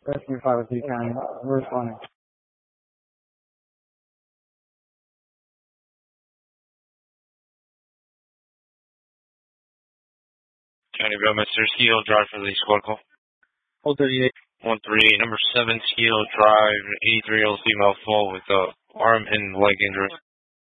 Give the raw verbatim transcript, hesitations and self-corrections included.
Rescue five oh three County. We're responding. County Mister Ski Hill Drive for the squad call. one thirty-eight. one thirty-eight, number seven, Ski Hill Drive, eighty-three year old female fall with uh, arm and leg injury.